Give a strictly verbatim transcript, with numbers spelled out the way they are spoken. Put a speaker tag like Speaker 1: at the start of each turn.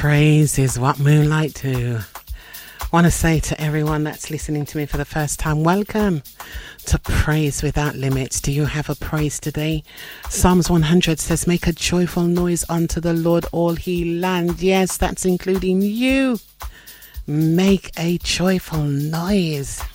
Speaker 1: Praise is what moonlight do. Want to say to everyone that's listening to me for the first time, welcome to Praise Without Limits. Do you have a praise today? Psalms one hundred says, make a joyful noise unto the Lord, all he land. Yes, that's including you. Make a joyful noise.